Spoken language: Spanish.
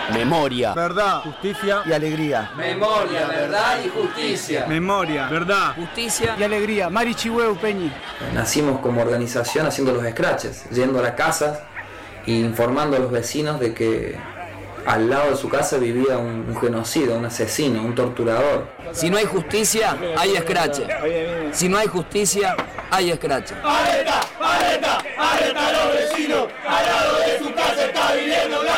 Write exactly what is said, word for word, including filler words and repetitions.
Memoria. Verdad. Justicia y alegría. Memoria, verdad y justicia. Memoria. Verdad. Justicia y alegría. Mari Chihueu Peñi. Nacimos como organización haciendo los scratches, yendo a las casas e informando a los vecinos de que al lado de su casa vivía un, un genocida, un asesino, un torturador. Si no hay justicia, hay scratch. Si no hay justicia, hay scratch. ¡Alerta! ¡Alerta! ¡Alerta a los vecinos! Al lado de su casa está viviendo una